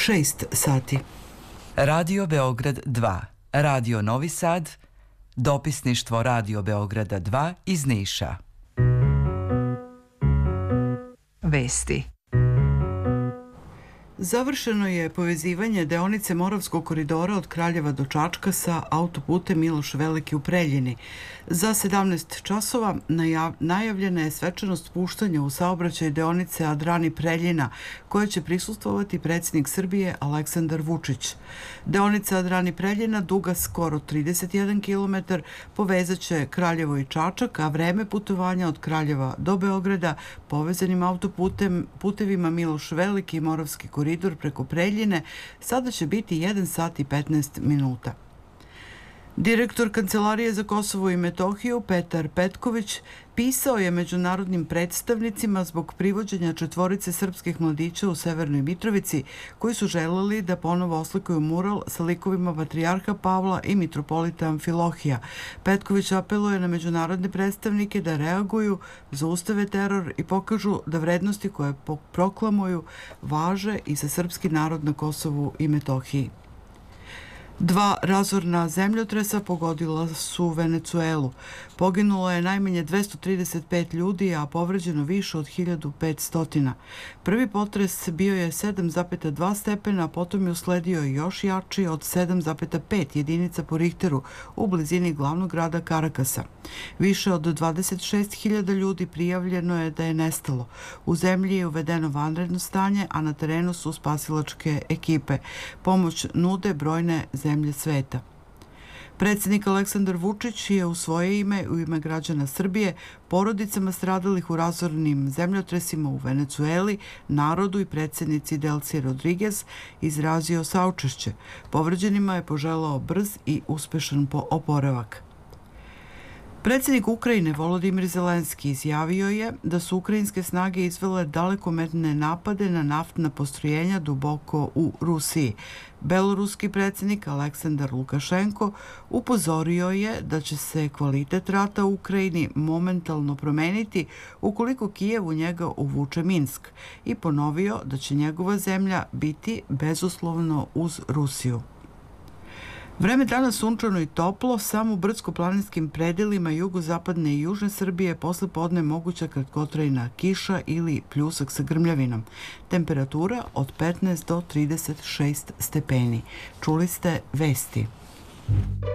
6 sati. Radio Beograd 2, Radio Novi Sad, dopisništvo Radio Beograda 2 iz Niša. Vesti. Završeno je povezivanje deonice Moravskog koridora od Kraljeva do Čačka sa autoputem Miloš Veliki u Preljini. Za 17 časova najavljena je svečanost puštanja u saobraćaj deonice Adrani-Preljina, koje će prisustvovati predsjednik Srbije Aleksandar Vučić. Deonica Adrani-Preljina, duga skoro 31 km, povezaće Kraljevo i Čačak, a vreme putovanja od Kraljeva do Beograda povezanim putevima Miloš Veliki i Moravski koridor preko Preljine sada će biti 1 sat i 15 minuta. Direktor Kancelarije za Kosovo i Metohiju Petar Petković pisao je međunarodnim predstavnicima zbog privođenja 4 srpskih mladića u Severnoj Mitrovici koji su želeli da ponovo oslikuju mural sa likovima patrijarha Pavla i mitropolita Amfilohija. Petković apeluje na međunarodne predstavnike da reaguju, zaustave teror i pokažu da vrednosti koje proklamuju važe i za srpski narod na Kosovu i Metohiji. 2 razorna zemljotresa pogodila su Venecuelu. Poginulo je najmanje 235 ljudi, a povređeno više od 1500. Prvi potres bio je 7,2 stepena, a potom je usledio još jači od 7,5 jedinica po Richteru u blizini glavnog grada Karakasa. Više od 26.000 ljudi prijavljeno je da je nestalo. U zemlji je uvedeno vanredno stanje, a na terenu su spasilačke ekipe. Pomoć nude brojne zemlje sveta. Predsjednik Aleksandar Vučić je u svoje ime, u ime građana Srbije, porodicama stradalih u razornim zemljotresima u Venecueli, narodu i predsjednici Delcy Rodriguez izrazio saučešće. Povređenima je poželao brz i uspešan oporavak. Predsjednik Ukrajine Volodimir Zelenski izjavio je da su ukrajinske snage izvele dalekometne napade na naftna postrojenja duboko u Rusiji. Beloruski predsjednik Aleksandar Lukašenko upozorio je da će se kvalitet rata u Ukrajini momentalno promeniti ukoliko Kijev u njega uvuče Minsk i ponovio da će njegova zemlja biti bezuslovno uz Rusiju. Vreme danas sunčano i toplo, samo u brdsko-planinskim predelima jugozapadne i južne Srbije posle podne moguća kratkotrajna kiša ili pljusak sa grmljavinom. Temperatura od 15 do 36 stepeni. Čuli ste vesti.